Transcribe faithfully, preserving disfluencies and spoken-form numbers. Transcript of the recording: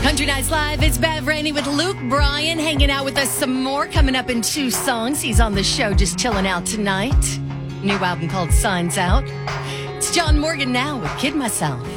Country Nights Live, it's Bev Rainey with Luke Bryan hanging out with us some more. Coming up in two songs. He's on the show just chilling out tonight. New album called Signs Out. It's John Morgan now with Kid Myself.